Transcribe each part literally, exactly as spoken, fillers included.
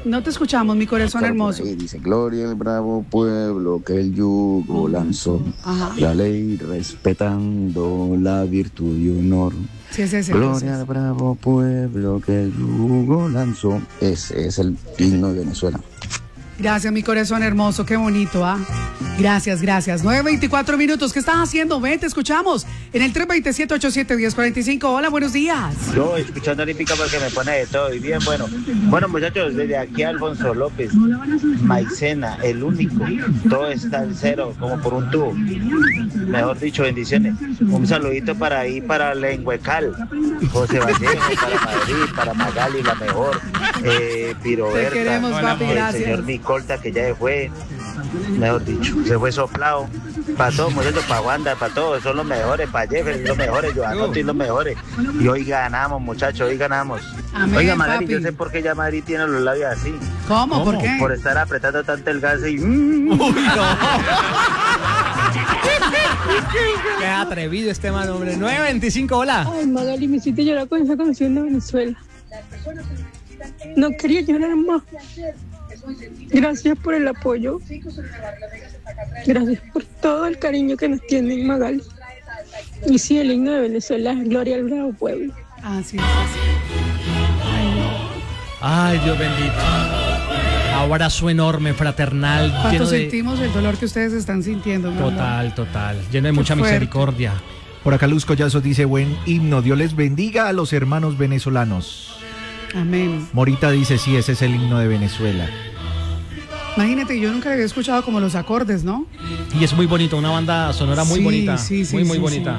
No te escuchamos, mi corazón Claro, hermoso. ahí dice, gloria al bravo pueblo que el yugo lanzó. Ajá. La ley respetando la virtud y honor. Sí, ese es el Gloria al bravo pueblo que el yugo lanzó. Ese es el himno de Venezuela. Gracias, mi corazón hermoso, qué bonito, ¿ah? Gracias, gracias. nueve veinticuatro minutos, ¿qué estás haciendo? Ven, te escuchamos en el tres dos siete, ocho siete, uno cero cuatro cinco. Hola, buenos días. Yo escuchando Olímpica porque me pone de todo y bien bueno. Bueno, muchachos, desde aquí Alfonso López, Maicena, el único, todo está al cero, como por un tubo. Mejor dicho, bendiciones. Un saludito para ahí, para Lenguecal, José Vallejo, para Madrid, para Magali, la mejor, eh, Piro Te queremos, papi, el gracias. señor Micolta, que ya se fue, mejor dicho, se fue soplado. Para todos, muchachos, para Wanda, para todos, son los mejores, para Jefferson, los mejores, Joanotti, los mejores. Y hoy ganamos, muchachos, hoy ganamos. Amén, Oiga, Magali, papi. yo sé por qué ya Madrid tiene los labios así. ¿Cómo? ¿Por qué? Por estar apretando tanto el gas y... Mm. Uy, no. Qué atrevido este man, hombre. nueve veinticinco, hola. Ay, Magali, me hiciste llorar con esa canción de Venezuela. No quería llorar más. Gracias por el apoyo. Gracias por todo el cariño que nos tienen, Magali. Y sí, el himno de Venezuela es Gloria al bravo pueblo. Ah, sí, sí, sí. Ay, no. Ay, Dios bendito. Abrazo enorme, fraternal. ¿Cuánto lleno de... sentimos el dolor que ustedes están sintiendo, mi amor? Total, total. Lleno de mucha fuerte. misericordia. Por acá Luz Collazos dice, buen himno, Dios les bendiga a los hermanos venezolanos. Amén. Morita dice, sí, ese es el himno de Venezuela. Imagínate, yo nunca había escuchado como los acordes, ¿no? Y es muy bonito, una banda sonora muy Sí, bonita. sí, sí, muy, muy sí, bonita.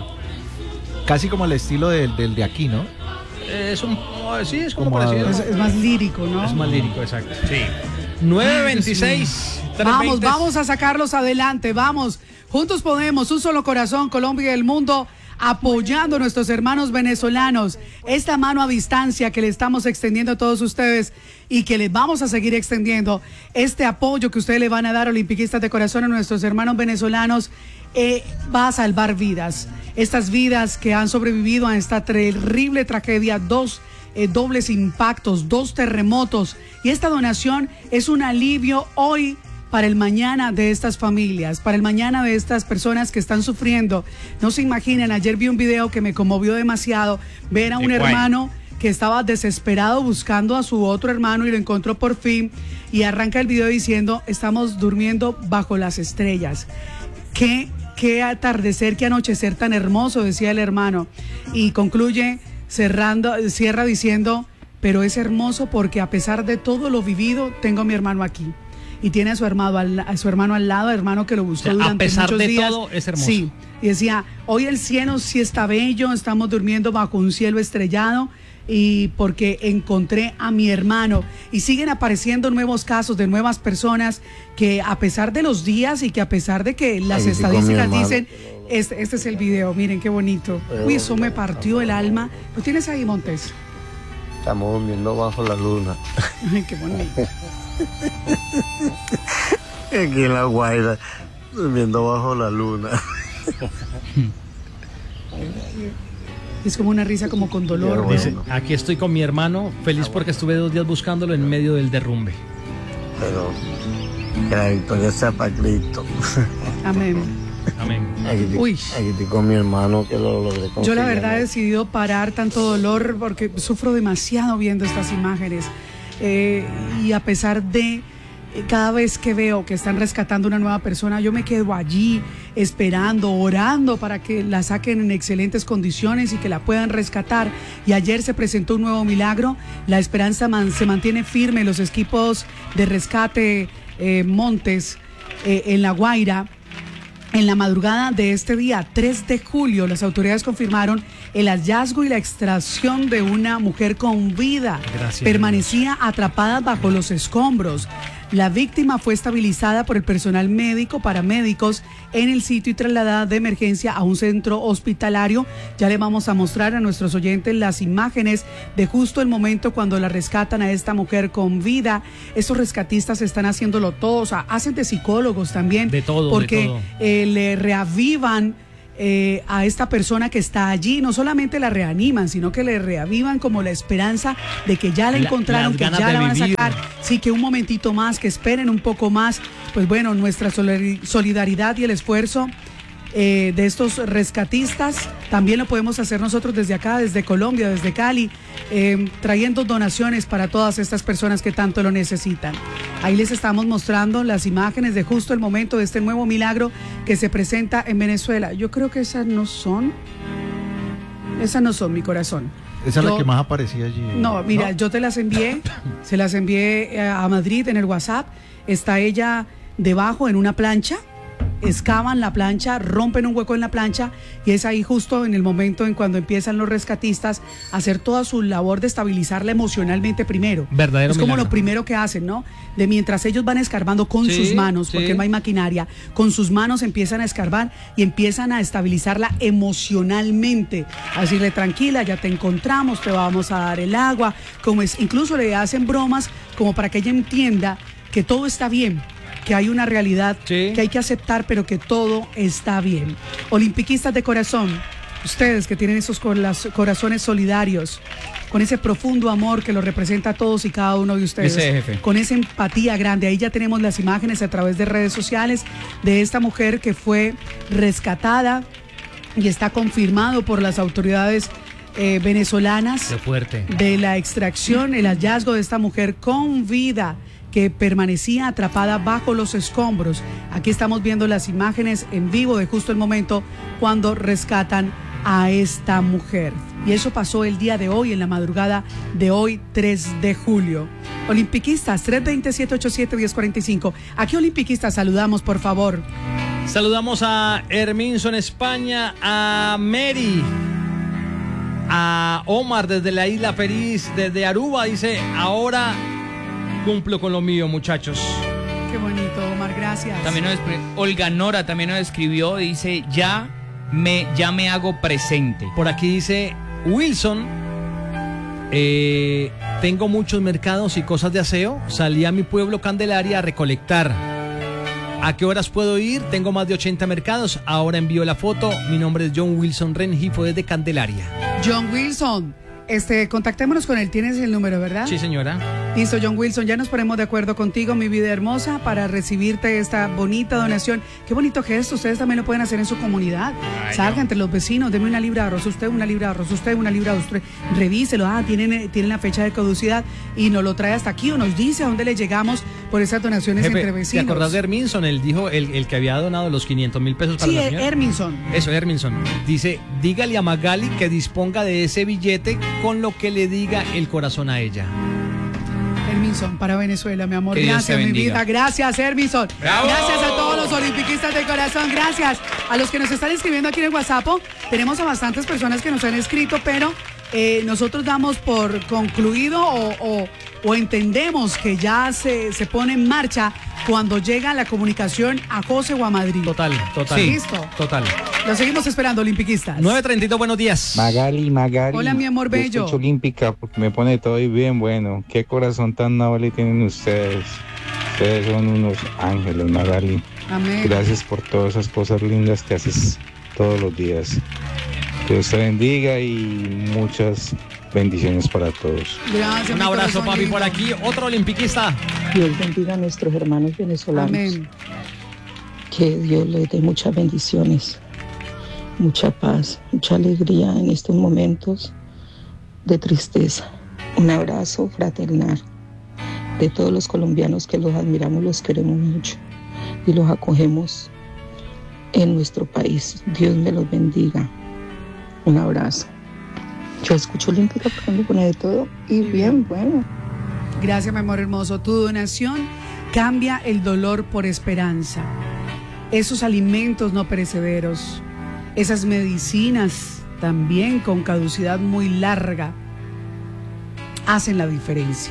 Casi como el estilo del, del de aquí, ¿no? Es un... Sí, es como, Como parecido. Es, es más lírico, ¿no? Es más lírico, exacto. Sí. nueve veintiséis. Vamos, vamos a sacarlos adelante, vamos. Juntos podemos, un solo corazón, Colombia y el mundo, apoyando a nuestros hermanos venezolanos. Esta mano a distancia que le estamos extendiendo a todos ustedes y que les vamos a seguir extendiendo, este apoyo que ustedes le van a dar, olimpiquistas de corazón, a nuestros hermanos venezolanos, eh, va a salvar vidas. Estas vidas que han sobrevivido a esta terrible tragedia, dos eh, dobles impactos, dos terremotos, y esta donación es un alivio hoy para el mañana de estas familias, para el mañana de estas personas que están sufriendo. No se imaginan, ayer vi un video que me conmovió demasiado, ver a un hermano que estaba desesperado buscando a su otro hermano y lo encontró por fin, y arranca el video diciendo, estamos durmiendo bajo las estrellas. Qué, qué atardecer, qué anochecer tan hermoso, decía el hermano, y concluye cerrando, cierra diciendo, pero es hermoso porque a pesar de todo lo vivido, tengo a mi hermano aquí. Y tiene a su hermano al, a su hermano al lado, hermano que lo buscó, o sea, durante a pesar muchos de días. todo, es hermoso. Sí, y decía, hoy el cielo sí está bello, estamos durmiendo bajo un cielo estrellado, y porque encontré a mi hermano. Y siguen apareciendo nuevos casos de nuevas personas que a pesar de los días y que a pesar de que las Ahí estadísticas sí, dicen, este, este es el video, miren qué bonito. Uy, eso me partió el alma. ¿Lo tienes ahí, Montes? Estamos durmiendo bajo la luna. Ay, qué bonito. Aquí en La Guaira, durmiendo bajo la luna. Es como una risa como con dolor, ¿no? Dice, aquí estoy con mi hermano, feliz porque estuve dos días buscándolo en medio del derrumbe. Pero que la victoria sea para Cristo. Amén. Amén. Aquí, Uy. aquí estoy con mi hermano que lo logré conseguir. Yo la verdad he decidido parar tanto dolor porque sufro demasiado viendo estas imágenes. Eh, y a pesar de eh, cada vez que veo que están rescatando una nueva persona, yo me quedo allí esperando, orando para que la saquen en excelentes condiciones y que la puedan rescatar. Y ayer se presentó un nuevo milagro. La esperanza man, se mantiene firme. Los equipos de rescate eh, Montes eh, en La Guaira. En la madrugada de este día, tres de julio, las autoridades confirmaron el hallazgo y la extracción de una mujer con vida. Gracias. Permanecía atrapada bajo los escombros. La víctima fue estabilizada por el personal médico, paramédicos en el sitio y trasladada de emergencia a un centro hospitalario. Ya le vamos a mostrar a nuestros oyentes las imágenes de justo el momento cuando la rescatan a esta mujer con vida. Estos rescatistas están haciéndolo todo, o sea, hacen de psicólogos también. De todo, porque de todo. Eh, le reavivan eh, a esta persona que está allí. No solamente la reaniman, sino que le reavivan como la esperanza de que ya la encontraron, la, que ya la van a sacar. Sí, que un momentito más, que esperen un poco más. Pues bueno, nuestra solidaridad y el esfuerzo eh, de estos rescatistas también lo podemos hacer nosotros desde acá, desde Colombia, desde Cali, eh, trayendo donaciones para todas estas personas que tanto lo necesitan. Ahí les estamos mostrando las imágenes de justo el momento de este nuevo milagro que se presenta en Venezuela. Yo creo que esas no son, esas no son, mi corazón. Esa yo, es la que más aparecía allí. No, mira, ¿no? yo te las envié, se las envié a Madrid en el WhatsApp. Está ella debajo en una plancha, excavan la plancha, rompen un hueco en la plancha y es ahí justo en el momento en cuando empiezan los rescatistas a hacer toda su labor de estabilizarla emocionalmente primero. Verdadero es como milagro. lo primero que hacen, ¿no? De mientras ellos van escarbando con Sí, sus manos, sí. porque no hay maquinaria, con sus manos empiezan a escarbar y empiezan a estabilizarla emocionalmente. A decirle, tranquila, ya te encontramos, te vamos a dar el agua, como es, incluso le hacen bromas como para que ella entienda que todo está bien, que hay una realidad Sí. que hay que aceptar, pero que todo está bien. Olimpiquistas de corazón, ustedes que tienen esos corazones solidarios, con ese profundo amor que lo representa a todos y cada uno de ustedes, Ese jefe. con esa empatía grande. Ahí ya tenemos las imágenes a través de redes sociales de esta mujer que fue rescatada y está confirmado por las autoridades eh, venezolanas Qué fuerte. de la extracción, el hallazgo de esta mujer con vida que permanecía atrapada bajo los escombros. Aquí estamos viendo las imágenes en vivo de justo el momento cuando rescatan a esta mujer. Y eso pasó el día de hoy, en la madrugada de hoy, tres de julio. Olimpiquistas, tres dos cero, siete ocho siete, uno cero cuatro cinco. ¿A qué olimpiquistas saludamos, por favor? Saludamos a Herminson España, a Mary, a Omar desde la Isla Feliz, desde Aruba, dice, ahora cumplo con lo mío, muchachos. Qué bonito, Omar, gracias. También nos escri- Olga Nora también nos escribió, dice, ya me, ya me hago presente. Por aquí dice Wilson, eh, tengo muchos mercados y cosas de aseo, salí a mi pueblo Candelaria a recolectar. ¿A qué horas puedo ir? Tengo más de ochenta mercados, ahora envío la foto. Mi nombre es John Wilson Rengifo desde Candelaria. John Wilson, este, contactémonos con él, tienes el número, ¿verdad? Sí, señora. Listo, John Wilson, ya nos ponemos de acuerdo contigo, mi vida hermosa, para recibirte esta bonita donación. Qué bonito gesto, ustedes también lo pueden hacer en su comunidad. Ay, Salga no. entre los vecinos, deme una libra de arroz usted, una libra de arroz usted, una libra de usted. Revíselo, ah, tienen, tienen la fecha de caducidad y nos lo trae hasta aquí o nos dice a dónde le llegamos por esas donaciones Jefe, entre ¿te vecinos. acordás de Herminson? Él dijo, el, el que había donado los quinientos mil pesos para Sí, la señora. Herminson. Eso, Herminson. Dice, dígale a Magali que disponga de ese billete con lo que le diga el corazón a ella. Herminson, para Venezuela, mi amor. Que Dios Gracias, te mi bendiga. vida. Gracias, Herminson. ¡Bravo! Gracias a todos los olimpiquistas de corazón. Gracias a los que nos están escribiendo aquí en el WhatsApp. Tenemos a bastantes personas que nos han escrito, pero eh, nosotros damos por concluido o, o, o entendemos que ya se, se pone en marcha cuando llega la comunicación a José o a Madrid. Total, total. Sí. Listo. Total. Lo seguimos esperando, olimpiquistas. nueve treinta y dos, buenos días. Magali, Magali. Hola, mi amor yo bello. escucho Olímpica porque me pone todo y bien bueno. Qué corazón tan noble tienen ustedes. Ustedes son unos ángeles, Magali. Amén. Gracias por todas esas cosas lindas que haces todos los días. Que Dios te bendiga y muchas bendiciones para todos. Gracias, Un mi abrazo, corazón papi, lindo. por aquí. Otro olimpiquista. Dios bendiga a nuestros hermanos venezolanos. Amén. Que Dios les dé muchas bendiciones, mucha paz, mucha alegría en estos momentos de tristeza. Un abrazo fraternal de todos los colombianos que los admiramos, los queremos mucho y los acogemos en nuestro país. Dios me los bendiga. Un abrazo. Yo escucho Olímpica porque me pone de todo y bien bueno. Gracias, mi amor hermoso. Tu donación cambia el dolor por esperanza. Esos alimentos no perecederos, esas medicinas también con caducidad muy larga, hacen la diferencia.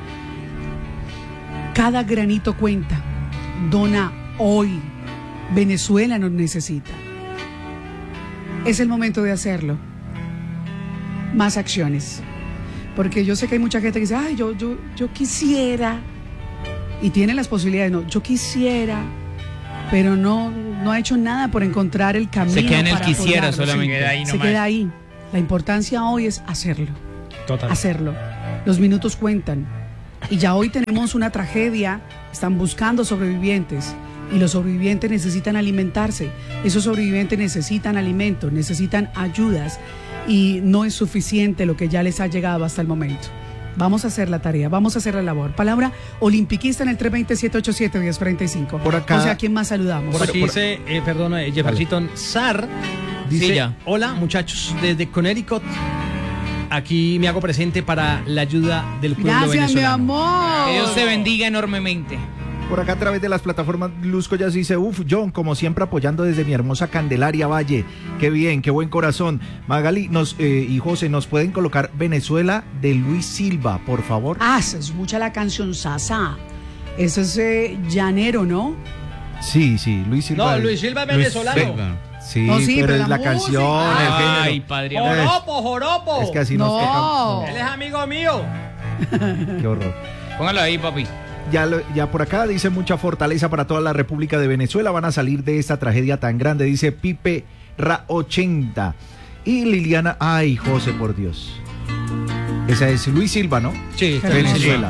Cada granito cuenta. Dona hoy. Venezuela nos necesita. Es el momento de hacerlo. Más acciones. Porque yo sé que hay mucha gente que dice, ay, yo, yo, yo quisiera, y tiene las posibilidades, no, yo quisiera, pero no, no ha hecho nada por encontrar el camino. Se queda en el para quisiera apoyarlo. solamente. Se queda ahí Se nomás. queda ahí. La importancia hoy es hacerlo. Total. Hacerlo. Los minutos cuentan. Y ya hoy tenemos una tragedia. Están buscando sobrevivientes. Y los sobrevivientes necesitan alimentarse. Esos sobrevivientes necesitan alimentos, necesitan ayudas. Y no es suficiente lo que ya les ha llegado hasta el momento. Vamos a hacer la tarea, vamos a hacer la labor. Palabra olimpiquista en el tres dos cero, siete ocho siete, uno cero cuatro cinco. Por acá- O sea, ¿a quién más saludamos? Por aquí por- dice, eh, perdón, eh, Jefferson Sar, dice, Sí, ya. hola muchachos, desde Connecticut, aquí me hago presente para la ayuda del pueblo Gracias, mi venezolano. amor. Que Dios te bendiga enormemente. Por acá a través de las plataformas Luzco ya se dice, uff, John, como siempre apoyando desde mi hermosa Candelaria Valle. Qué bien, qué buen corazón. Magali nos, eh, y José, ¿nos pueden colocar Venezuela de Luis Silva, por favor? Ah, se escucha la canción Sasa. Eso es eh, llanero, ¿no? Sí, sí, Luis Silva. No, Luis Silva es venezolano. Sí, No, sí, pero, pero es la la canción, música. el género. Ay, padre. Joropo, joropo. Es que así No. nos toca. Él es amigo mío. Qué horror. Póngalo ahí, papi. Ya, lo- ya por acá dice mucha fortaleza para toda la República de Venezuela. Van a salir de esta tragedia tan grande, dice Pipe Ra ochenta. Y Liliana, ay, José, por Dios. Esa es Luis Silva, ¿no? Sí, está Venezuela. Venezuela.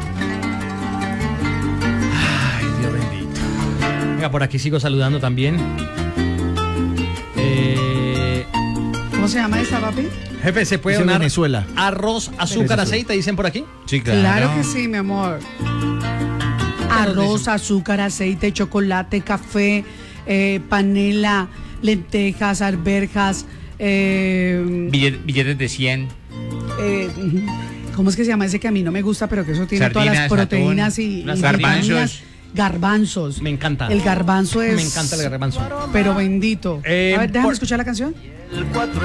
Ay, Dios bendito. Venga, por aquí sigo saludando también. Eh, ¿Cómo se llama esa, papi? jefe, ¿se puede Dice donar Venezuela. arroz, azúcar, Venezuela. aceite? Dicen por aquí. Sí, Claro que sí, mi amor. Arroz, azúcar, aceite, chocolate, café, eh, panela, lentejas, arvejas, eh, Billetes de cien. eh, ¿cómo es que se llama ese que a mí no me gusta, pero que eso tiene todas las Sardinas, proteínas atún, y, y las vitaminas? garbanzos. Garbanzos. Me encanta. El garbanzo es... Me encanta el garbanzo. Pero bendito. Eh, a ver, déjame por- escuchar la canción.